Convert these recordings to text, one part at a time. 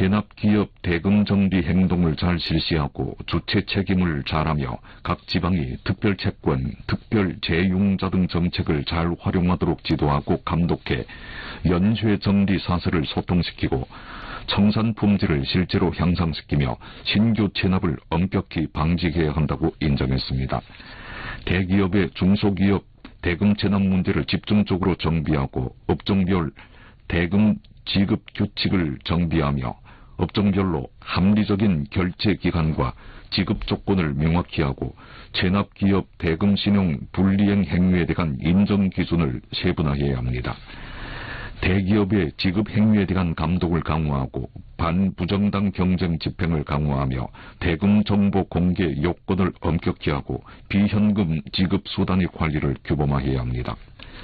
체납기업 대금 정비 행동을 잘 실시하고 주체 책임을 잘하며 각 지방이 특별채권, 특별재융자 등 정책을 잘 활용하도록 지도하고 감독해 연쇄 정비 사슬을 소통시키고 청산 품질을 실제로 향상시키며 신규 체납을 엄격히 방지해야 한다고 인정했습니다. 대기업의 중소기업 대금 체납 문제를 집중적으로 정비하고 업종별 대금 지급 규칙을 정비하며 업종별로 합리적인 결제 기간과 지급 조건을 명확히 하고 체납기업 대금 신용 불이행 행위에 대한 인정 기준을 세분화해야 합니다. 대기업의 지급 행위에 대한 감독을 강화하고 반부정당 경쟁 집행을 강화하며 대금 정보 공개 요건을 엄격히 하고 비현금 지급 수단의 관리를 규범화해야 합니다.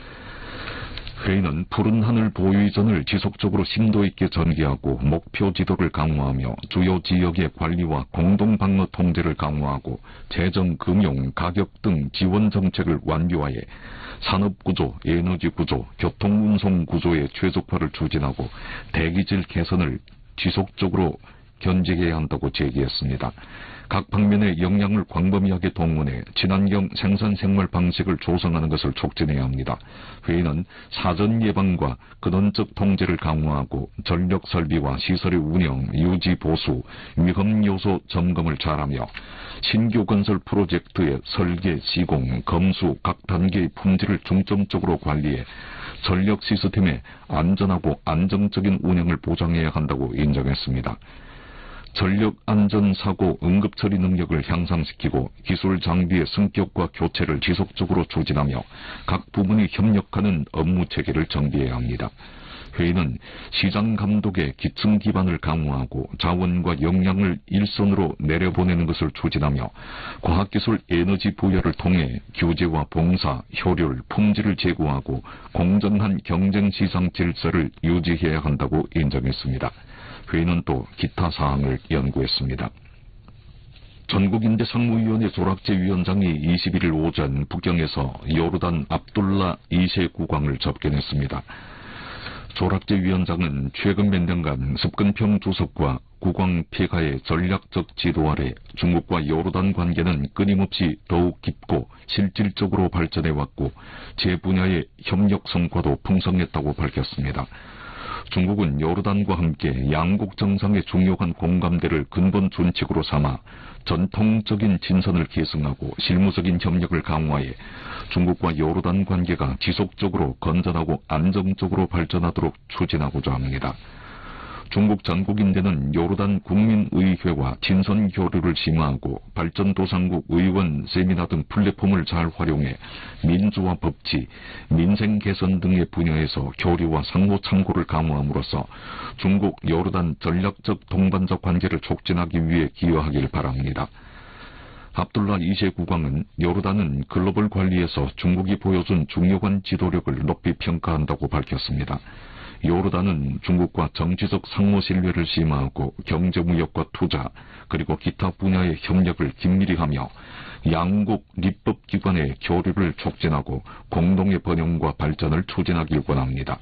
회의는 푸른 하늘 보유전을 지속적으로 심도 있게 전개하고 목표 지도를 강화하며 주요 지역의 관리와 공동방어 통제를 강화하고 재정, 금융, 가격 등 지원 정책을 완비화해 산업구조, 에너지구조, 교통운송 구조의 최적화를 추진하고 대기질 개선을 지속적으로 견제해야 한다고 제기했습니다. 각 방면의 역량을 광범위하게 동원해 친환경 생산 생활 방식을 조성하는 것을 촉진해야 합니다. 회의는 사전 예방과 근원적 통제를 강화하고 전력 설비와 시설의 운영, 유지, 보수, 위험 요소 점검을 잘하며 신규 건설 프로젝트의 설계, 시공, 검수 각 단계의 품질을 중점적으로 관리해 전력 시스템의 안전하고 안정적인 운영을 보장해야 한다고 인정했습니다. 전력 안전사고 응급처리 능력을 향상시키고 기술 장비의 승격과 교체를 지속적으로 추진하며 각 부문이 협력하는 업무 체계를 정비해야 합니다. 회의는 시장 감독의 기층 기반을 강화하고 자원과 역량을 일선으로 내려보내는 것을 추진하며 과학기술 에너지 부여를 통해 규제와 봉사, 효율, 품질을 제고하고 공정한 경쟁시장 질서를 유지해야 한다고 인정했습니다. 회의는 또 기타 사항을 연구했습니다. 전국인대상무위원회 조락제 위원장이 21일 오전 북경에서 요르단 압둘라 2세 국왕을 접견했습니다. 조락제 위원장은 최근 몇 년간 습근평 주석과 국왕 폐가의 전략적 지도 아래 중국과 요르단 관계는 끊임없이 더욱 깊고 실질적으로 발전해왔고 제 분야의 협력 성과도 풍성했다고 밝혔습니다. 중국은 요르단과 함께 양국 정상의 중요한 공감대를 근본 준칙으로 삼아 전통적인 진선을 계승하고 실무적인 협력을 강화해 중국과 요르단 관계가 지속적으로 건전하고 안정적으로 발전하도록 추진하고자 합니다. 중국 전국인대는 요르단 국민의회와 친선 교류를 심화하고 발전도상국 의원 세미나 등 플랫폼을 잘 활용해 민주화 법치, 민생 개선 등의 분야에서 교류와 상호 참고를 강화함으로써 중국 요르단 전략적 동반자 관계를 촉진하기 위해 기여하길 바랍니다. 압둘라 2세 국왕은 요르단은 글로벌 관리에서 중국이 보여준 중요한 지도력을 높이 평가한다고 밝혔습니다. 요르단은 중국과 정치적 상호 신뢰를 심화하고 경제무역과 투자 그리고 기타 분야의 협력을 긴밀히 하며 양국立법기관의 교류를 촉진하고 공동의 번영과 발전을 추진하길 원합니다.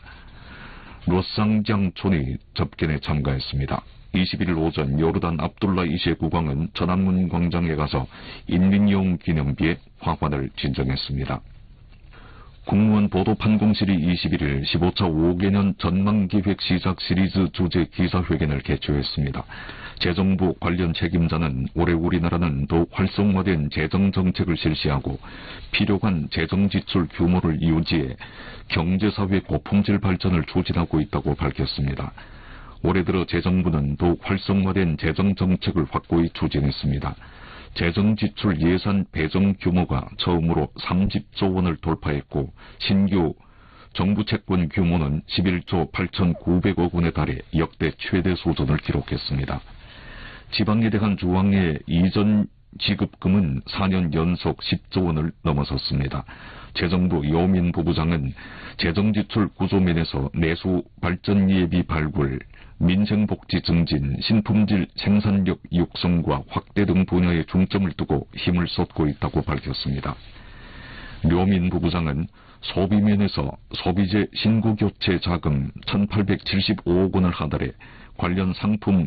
로상장 촌이 접견에 참가했습니다. 21일 오전 요르단 압둘라 2세 국왕은 천안문 광장에 가서 인민용 기념비에 화환을 진정했습니다. 국무원 보도판공실이 21일 15차 5개년 전망기획 시작 시리즈 주제 기자회견을 개최했습니다. 재정부 관련 책임자는 올해 우리나라는 더욱 활성화된 재정정책을 실시하고 필요한 재정지출 규모를 유지해 경제사회 고품질 발전을 추진하고 있다고 밝혔습니다. 올해 들어 재정부는 더욱 활성화된 재정정책을 확고히 추진했습니다. 재정지출 예산 배정 규모가 처음으로 30조 원을 돌파했고 신규 정부 채권 규모는 11조 8,900억 원에 달해 역대 최대 수준을 기록했습니다. 지방에 대한 중앙의 이전 지급금은 4년 연속 10조 원을 넘어섰습니다. 재정부 요민 부부장은 재정지출 구조면에서 내수 발전 예비 발굴, 민생복지 증진, 신품질 생산력 육성과 확대 등 분야에 중점을 두고 힘을 쏟고 있다고 밝혔습니다. 료민 부부장은 소비면에서 소비재 신구교체 자금 1,875억 원을 하달해 관련 상품